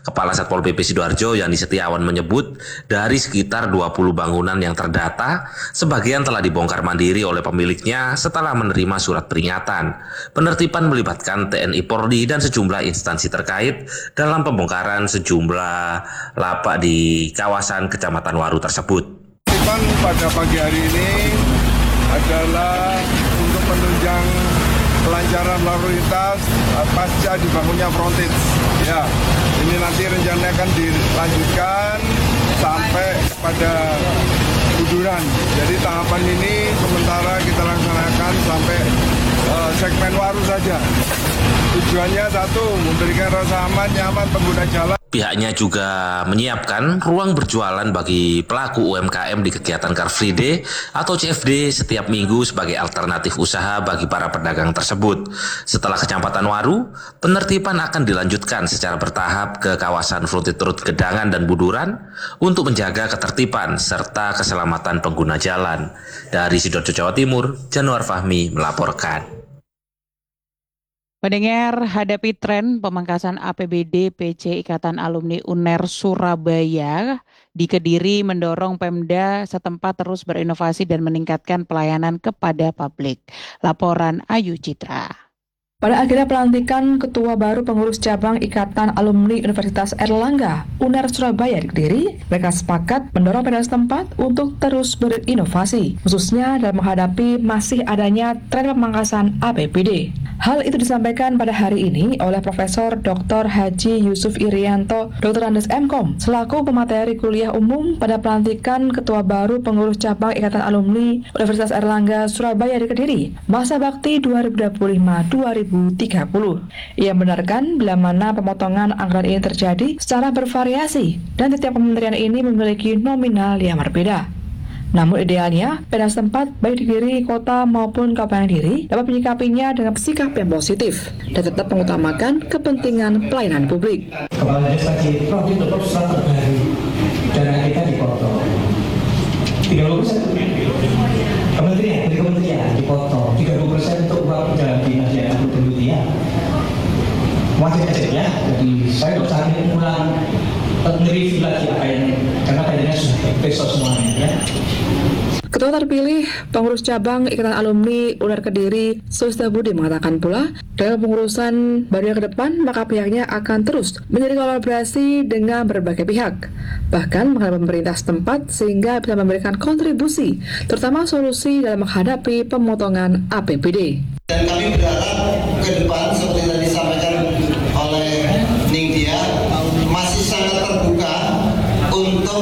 Kepala Satpol PP Sidoarjo Yani Setiawan menyebut dari sekitar 20 bangunan yang terdata, sebagian telah dibongkar mandiri oleh pemiliknya setelah menerima surat peringatan. Penertiban melibatkan TNI Polri dan sejumlah instansi terkait dalam pembongkaran sejumlah lapak di kawasan Kecamatan Waru tersebut. Pada pagi hari ini adalah untuk menunjang kelancaran lalu lintas pasca dibangunnya frontage. Ya, ini nanti rencananya akan dilanjutkan sampai pada Buduran. Jadi tahapan ini sementara kita laksanakan sampai segmen Waru saja. Tujuannya satu, memberikan rasa aman, nyaman pengguna jalan. Pihaknya juga menyiapkan ruang berjualan bagi pelaku UMKM di kegiatan Car Free Day atau CFD setiap minggu sebagai alternatif usaha bagi para pedagang tersebut. Setelah Kecamatan Waru, penertiban akan dilanjutkan secara bertahap ke kawasan Frontage Road Gedangan dan Buduran untuk menjaga ketertiban serta keselamatan pengguna jalan. Dari Sidoarjo, Jawa Timur, Januar Fahmi melaporkan. Pendengar, hadapi tren pemangkasan APBD PC Ikatan Alumni UNER Surabaya di Kediri mendorong Pemda setempat terus berinovasi dan meningkatkan pelayanan kepada publik. Laporan Ayu Citra. Pada agenda pelantikan Ketua baru Pengurus Cabang Ikatan Alumni Universitas Airlangga UNER Surabaya di Kediri, mereka sepakat mendorong Pemda setempat untuk terus berinovasi, khususnya dalam menghadapi masih adanya tren pemangkasan APBD. Hal itu disampaikan pada hari ini oleh Profesor Dr. Haji Yusuf Irianto, Dr. Andes M.Com, selaku pemateri kuliah umum pada pelantikan Ketua baru Pengurus Cabang Ikatan Alumni Universitas Airlangga Surabaya di Kediri, masa bakti 2025-2030. Ia benarkan bila mana pemotongan anggaran ini terjadi secara bervariasi dan setiap kementerian ini memiliki nominal yang berbeda. Namun idealnya, Pemda setempat baik di Kediri, kota maupun Kabupaten Kediri dapat menyikapinya dengan sikap yang positif dan tetap mengutamakan kepentingan pelayanan publik. Kepala Desa Cipro itu terus terbaru dana kita dipotong 30%. Kementerian dipotong 30% untuk uang jalan dinas yang kemudian wajib aja ya. Jadi saya nggak usah ulang nge-review lagi apa yang karena kayaknya sudah besok semuanya ya. Ketua terpilih Pengurus Cabang Ikatan Alumni UNER Kediri, Sulista Budi mengatakan pula, dalam pengurusan barunya ke depan, maka pihaknya akan terus menjadi kolaborasi dengan berbagai pihak, bahkan menghadap pemerintah setempat sehingga bisa memberikan kontribusi, terutama solusi dalam menghadapi pemotongan APBD. Dan kami berharap ke depan seperti tadi disampaikan oleh Ningdia masih sangat terbuka untuk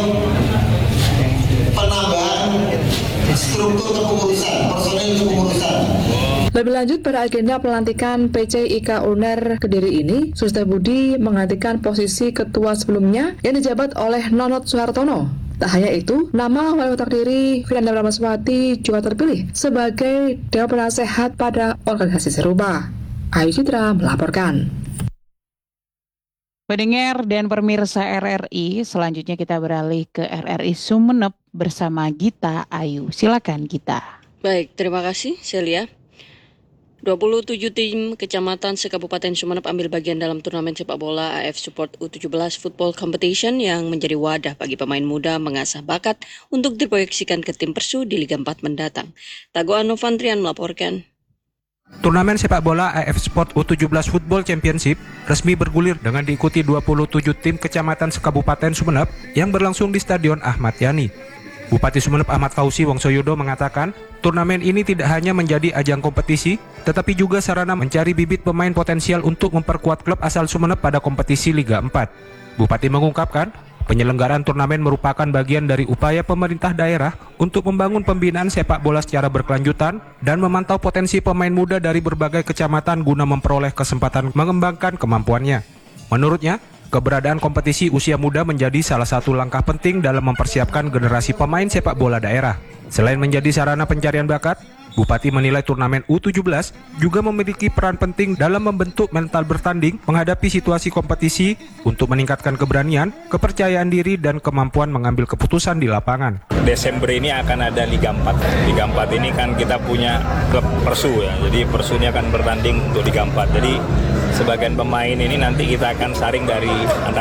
penambahan struktur kepengurusan, personil kepengurusan. Lebih lanjut pada agenda pelantikan PC IK UNER Kediri ini, Sulista Budi menggantikan posisi ketua sebelumnya yang dijabat oleh Nonot Suhartono. Tak hanya itu, nama Wali Kota Kediri, Firanda Ramaswati juga terpilih sebagai Dewan Penasehat pada organisasi serupa. Ayu Citra melaporkan. Pendengar dan pemirsa RRI, selanjutnya kita beralih ke RRI Sumeneb bersama Gita Ayu. Silakan Gita. Baik, terima kasih Celia. 27 tim kecamatan se-Kabupaten Sumeneb ambil bagian dalam turnamen sepak bola AF Support U17 Football Competition yang menjadi wadah bagi pemain muda mengasah bakat untuk diproyeksikan ke tim Persu di Liga 4 mendatang. Tagoan Novantrian melaporkan. Turnamen sepak bola AF Sport U17 Football Championship resmi bergulir dengan diikuti 27 tim kecamatan se-Kabupaten Sumeneb yang berlangsung di Stadion Ahmad Yani. Bupati Sumeneb Ahmad Fauzi Wongsoyodo mengatakan, turnamen ini tidak hanya menjadi ajang kompetisi, tetapi juga sarana mencari bibit pemain potensial untuk memperkuat klub asal Sumeneb pada kompetisi Liga 4. Bupati mengungkapkan, penyelenggaraan turnamen merupakan bagian dari upaya pemerintah daerah untuk membangun pembinaan sepak bola secara berkelanjutan dan memantau potensi pemain muda dari berbagai kecamatan guna memperoleh kesempatan mengembangkan kemampuannya. Menurutnya, keberadaan kompetisi usia muda menjadi salah satu langkah penting dalam mempersiapkan generasi pemain sepak bola daerah. Selain menjadi sarana pencarian bakat, Bupati menilai turnamen U17 juga memiliki peran penting dalam membentuk mental bertanding menghadapi situasi kompetisi untuk meningkatkan keberanian, kepercayaan diri, dan kemampuan mengambil keputusan di lapangan. Desember ini akan ada Liga 4. Liga 4 ini kan kita punya klub Persu ya, jadi Persu ini akan bertanding untuk Liga 4. Jadi sebagian pemain ini nanti kita akan saring dari antara